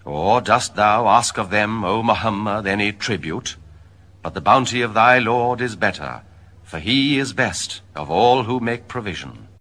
Or dost thou ask of them, O Muhammad, any tribute? But the bounty of thy Lord is better, for he is best of all who make provision.